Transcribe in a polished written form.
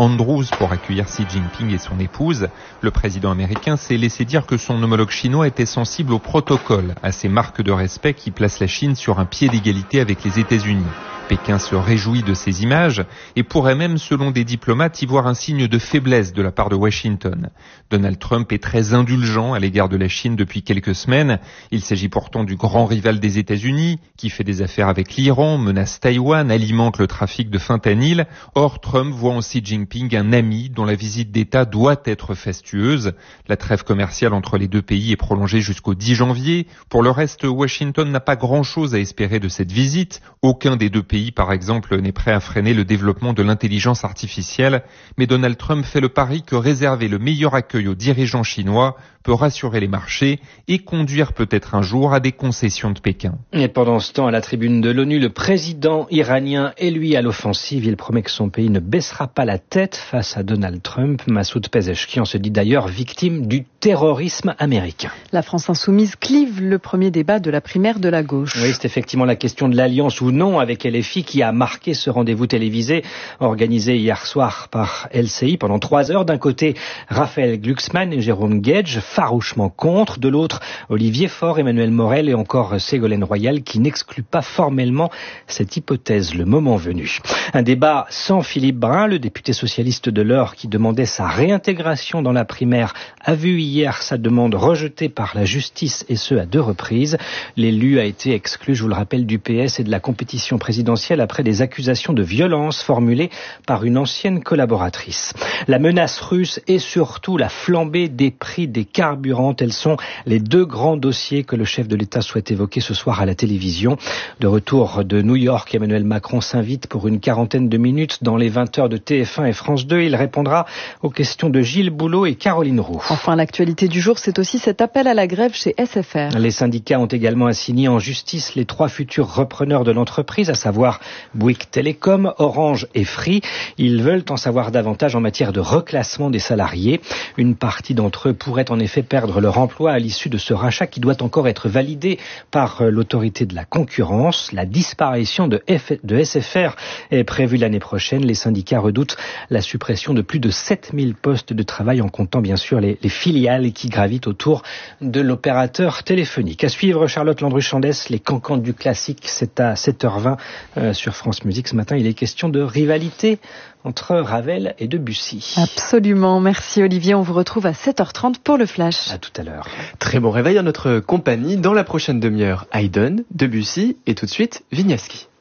Andrews pour accueillir Xi Jinping et son épouse. Le président américain s'est laissé dire que son homologue chinois était sensible au protocole, à ces marques de respect qui placent la Chine sur un pied d'égalité avec les États-Unis. Pékin se réjouit de ces images et pourrait même, selon des diplomates, y voir un signe de faiblesse de la part de Washington. Donald Trump est très indulgent à l'égard de la Chine depuis quelques semaines. Il s'agit pourtant du grand rival des États-Unis, qui fait des affaires avec l'Iran, menace Taïwan, alimente le trafic de fentanyl. Or, Trump voit en Xi Jinping un ami dont la visite d'État doit être fastueuse. La trêve commerciale entre les deux pays est prolongée jusqu'au 10 janvier. Pour le reste, Washington n'a pas grand-chose à espérer de cette visite. Aucun des deux pays, par exemple, n'est prêt à freiner le développement de l'intelligence artificielle. Mais Donald Trump fait le pari que réserver le meilleur accueil aux dirigeants chinois peut rassurer les marchés et conduire peut-être un jour à des concessions de Pékin. Et pendant ce temps, à la tribune de l'ONU, le président iranien est lui à l'offensive. Il promet que son pays ne baissera pas la tête face à Donald Trump. Massoud Pezeshkian se dit d'ailleurs victime du terrorisme américain. La France insoumise clive le premier débat de la primaire de la gauche. Oui, c'est effectivement la question de l'alliance ou non avec LFI qui a marqué ce rendez-vous télévisé organisé hier soir par LCI pendant 3 heures. D'un côté, Raphaël Glucksmann et Jérôme Gage, farouchement contre. De l'autre, Olivier Faure, Emmanuel Morel et encore Ségolène Royal qui n'excluent pas formellement cette hypothèse le moment venu. Un débat sans Philippe Brun, le député socialiste de l'Eure qui demandait sa réintégration dans la primaire, a vu hier sa demande rejetée par la justice et ce à 2 reprises. L'élu a été exclu, je vous le rappelle, du PS et de la compétition présidentielle après des accusations de violence formulées par une ancienne collaboratrice. La menace russe et surtout la flambée des prix des carburants, tels sont les 2 grands dossiers que le chef de l'État souhaite évoquer ce soir à la télévision. De retour de New York, Emmanuel Macron s'invite pour une 40aine de minutes dans les 20h de TF1 et France 2. Il répondra aux questions de Gilles Boulot et Caroline Roux. Enfin, l'actualité du jour, c'est aussi cet appel à la grève chez SFR. Les syndicats ont également assigné en justice les 3 futurs repreneurs de l'entreprise, à savoir Bouygues Télécom, Orange et Free. Ils veulent en savoir davantage en matière de reclassement des salariés. Une partie d'entre eux pourrait en effet perdre leur emploi à l'issue de ce rachat qui doit encore être validé par l'autorité de la concurrence. La disparition de SFR est prévue l'année prochaine. Les syndicats redoutent la suppression de plus de 7000 postes de travail en comptant bien sûr les filiales qui gravitent autour de l'opérateur téléphonique. À suivre, Charlotte Landru-Chandès, les cancans du classique, c'est à 7h20 sur France Musique. Ce matin, il est question de rivalité entre Ravel et Debussy. Absolument. Merci Olivier. On vous retrouve à 7h30 pour le Flash. À tout à l'heure. Très bon réveil en notre compagnie. Dans la prochaine demi-heure, Haydn, Debussy et tout de suite, Wieniawski.